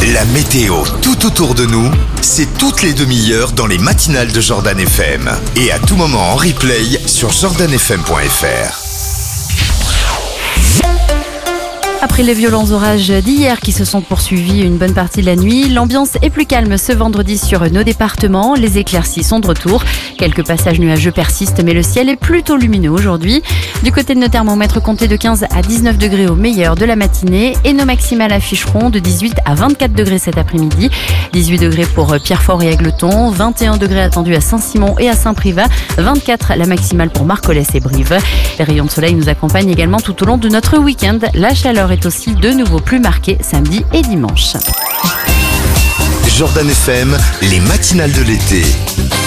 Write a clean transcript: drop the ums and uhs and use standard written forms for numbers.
La météo tout autour de nous, c'est toutes les demi-heures dans les matinales de Jordan FM. Et à tout moment en replay sur jordanfm.fr. Après les violents orages d'hier qui se sont poursuivis une bonne partie de la nuit, l'ambiance est plus calme ce vendredi sur nos départements. Les éclaircies sont de retour. Quelques passages nuageux persistent, mais le ciel est plutôt lumineux aujourd'hui. Du côté de nos thermomètres, comptez de 15 à 19 degrés au meilleur de la matinée et nos maximales afficheront de 18 à 24 degrés cet après-midi. 18 degrés pour Pierrefort et Égletons, 21 degrés attendus à Saint-Simon et à Saint-Privat, 24 la maximale pour Marcollès et Brive. Les rayons de soleil nous accompagnent également tout au long de notre week-end. La chaleur est aussi de nouveau plus marquée samedi et dimanche. Jordan FM, les matinales de l'été.